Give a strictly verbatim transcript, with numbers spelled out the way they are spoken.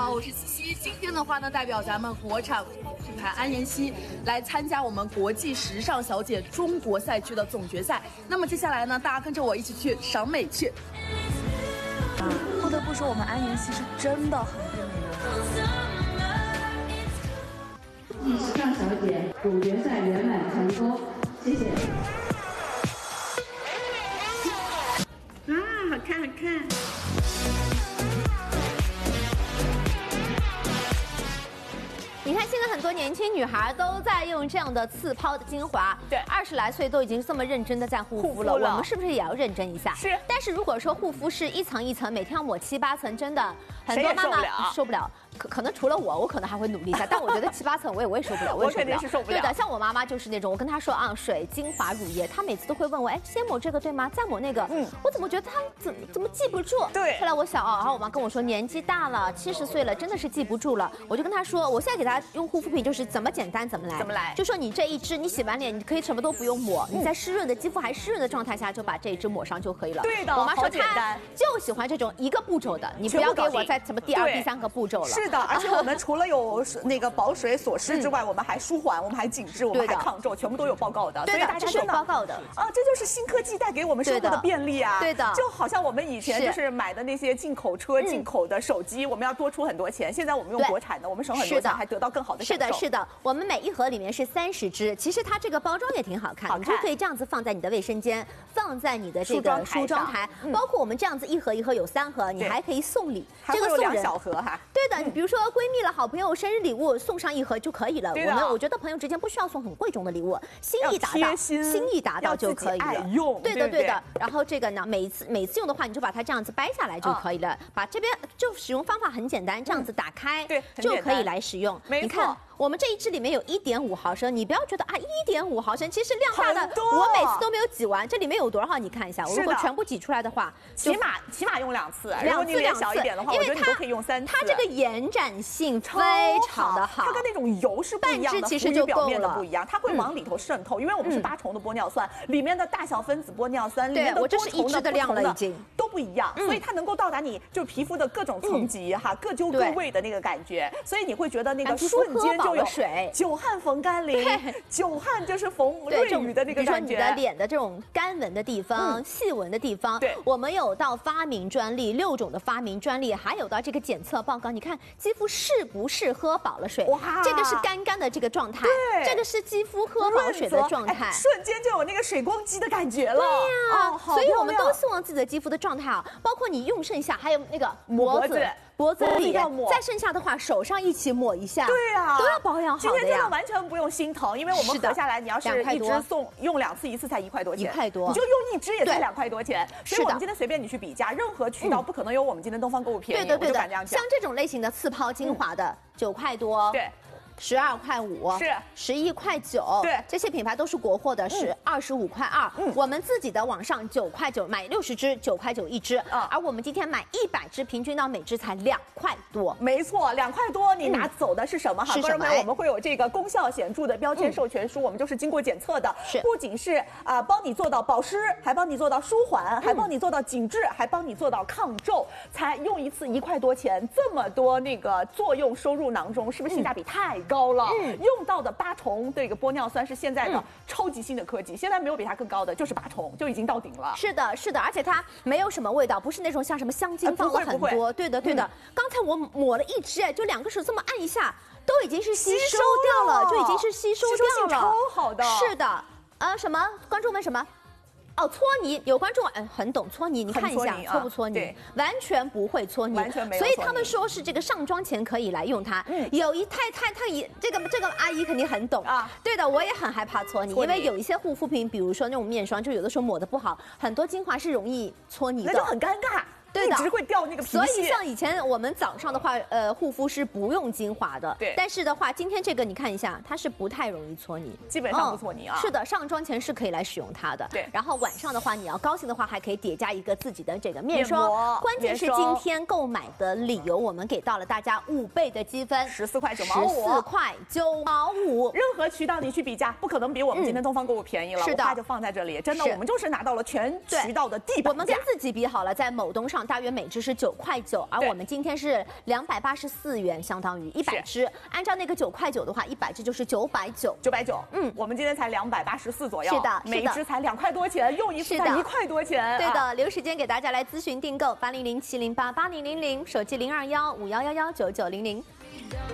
好，我是西西。今天的话呢，代表咱们国产品牌安妍希来参加我们国际时尚小姐中国赛区的总决赛。那么接下来呢，大家跟着我一起去赏美去。啊，不得不说，我们安妍希是真的很变美了。 时尚小姐总决赛圆满成功，谢谢。 啊，好看好看。 你看，现在很多年轻女孩都在用这样的次抛的精华， 对， 二十来岁都已经这么认真的在护肤了， 护肤了我们是不是也要认真一下？ 是。 但是如果说护肤是一层一层，每天要抹七八层，真的很多妈妈受不了。可可能除了我，我可能还会努力一下，但我觉得七八层我也我也受不了，我也受不了。 我肯定是受不了。 对的，像我妈妈就是那种，我跟她说啊，水、精华、乳液，她每次都会问我，哎，先抹这个对吗？再抹那个。嗯。我怎么觉得她怎么怎么记不住？ 对。 后来我想啊，然后我妈跟我说，年纪大了，七十岁了，真的是记不住了。我就跟她说，我现在给她用护肤品就是怎么简单怎么来， 怎么来？ 就说你这一支，你洗完脸你可以什么都不用抹，嗯、你在湿润的肌肤还湿润的状态下，就把这一支抹上就可以了。 对的， 我妈说她就喜欢这种一个步骤的，你不要给我再什么第二、第三个步骤了。 是的，而且我们除了有那个保水锁湿之外，嗯、我们还舒缓，我们还紧致，我们还抗皱，全部都有报告的。 对的，这是有报告的啊，这就是新科技带给我们生活的便利啊。 对的， 就好像我们以前就是买的那些进口车、进口的手机，我们要多出很多钱，现在我们用国产的，我们省很多钱，还得到更好的享受。 是的，是的，我们每一盒里面是三十支，其实它这个包装也挺好看， 好看， 你就可以这样子放在你的卫生间，放在你的这个梳妆台，包括我们这样子一盒一盒有三盒，你还可以送礼， 这个送两小盒哈。 对的，你比如说闺蜜了、好朋友生日礼物送上一盒就可以了。我们我觉得朋友之间不需要送很贵重的礼物，心意达到，心意达到就可以了。 用， 对的对的。然后这个呢，每次每次用的话，你就把它这样子掰下来就可以了。把这边就使用方法很简单，这样子打开， 对， 就可以来使用。 没错。 我们这一支里面有一点五毫升，你不要觉得啊，一点五毫升其实量大的，我每次都没有挤完。这里面有多少？你看一下，我如果全部挤出来的话， 起码起码用两次。 两次两次， 小一点的话，我觉得你都可以用三次。 它这个延展性非常的好， 它跟那种油是不一样的， 半支其实就表面的不一样，它会往里头渗透，因为我们是八重的玻尿酸，里面的大小分子玻尿酸，里面的多重的、 的量了已经都不一样，所以它能够到达你就是皮肤的各种层级哈，各揪各位的那个感觉，所以你会觉得那个瞬间就有水。 久旱逢甘霖，久旱就是逢瑞雨的那个感觉。 比如说你的脸的这种干纹的地方、细纹的地方， 对， 我们有到发明专利，六种的发明专利，还有到这个检测报告。你看肌肤是不是喝饱了水？ 哇， 这个是干干的这个状态， 对， 这个是肌肤喝饱水的状态， 瞬间就有那个水光肌的感觉了。 对呀，所以我们都希望自己的肌肤的状态啊，包括你用剩下，还有那个脖子。脖子里要抹，再剩下的话手上一起抹一下， 对呀， 都要保养好的呀。 今天真的完全不用心疼，因为我们合下来，你要是一支送用两次，一次才一块多钱， 一块多， 你就用一支也才两块多钱。所以我们今天随便你去比价，任何渠道不可能有我们今天东方购物便宜。 对的对的， 像这种类型的次抛精华的九块多， 对。 十二块五是十一块九， 对， 这些品牌都是国货的，是二十五块二。嗯，我们自己的网上九块九买六十支，九块九一支。啊，而我们今天买一百支，平均到每支才两块多。 没错，两块多，你拿走的是什么？哈， 是什么？ 我们会有这个功效显著的标签授权书，我们就是经过检测的， 是不仅是啊帮你做到保湿，还帮你做到舒缓，还帮你做到紧致，还帮你做到抗皱，才用一次一块多钱，这么多那个作用收入囊中，是不是性价比太高了？嗯。用到的八重这个玻尿酸是现在的超级新的科技，现在没有比它更高的，就是八重就已经到顶了。 是的，是的，而且它没有什么味道，不是那种像什么香精放了很多。对的，对的。刚才我抹了一支，哎，就两个手这么按一下，都已经是吸收掉了，就已经是吸收掉了， 超好的。 是的，呃，什么？观众问什么？哦，搓泥有观众嗯很懂搓泥，你看一下搓不搓泥？完全不会搓泥， 完全没有。 所以他们说是这个上妆前可以来用它。嗯，有一太太她也这个这个阿姨肯定很懂啊。对的，我也很害怕搓泥，因为有一些护肤品，比如说那种面霜，就有的时候抹的不好，很多精华是容易搓泥的， 那就很尴尬。 对的， 一直会掉那个皮屑。 所以像以前我们早上的话，呃，护肤是不用精华的。 对。 但是的话，今天这个你看一下，它是不太容易搓泥， 基本上不搓泥啊。 是的，上妆前是可以来使用它的。 对。 然后晚上的话，你要高兴的话，还可以叠加一个自己的这个面霜。关键是今天购买的理由，我们给到了大家五倍的积分， 十四块九毛五。 十四块九毛五。 任何渠道你去比价，不可能比我们今天东方购物便宜了。 是的。 就放在这里，真的，我们就是拿到了全渠道的地板价。 我们跟自己比好了，在某东上。 上大约每支是九块九，而我们今天是两百八十四元，相当于一百支。按照那个九块九的话，一百支就是九百九， 九百九。嗯，我们今天才两百八十四左右， 是的， 每支才两块多钱，用一次才一块多钱。 对的，留时间给大家来咨询订购，八零零七零八八零零零，手机零二幺五幺幺幺九九零零。